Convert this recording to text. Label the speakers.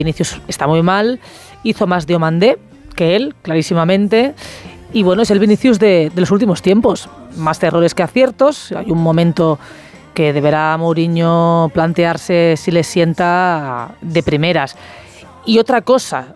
Speaker 1: Vinicius está muy mal, hizo más Diomandé que él, clarísimamente, y bueno, es el Vinicius de los últimos tiempos, más errores que aciertos. Hay un momento que deberá Mourinho plantearse si le sienta de primeras. Y otra cosa,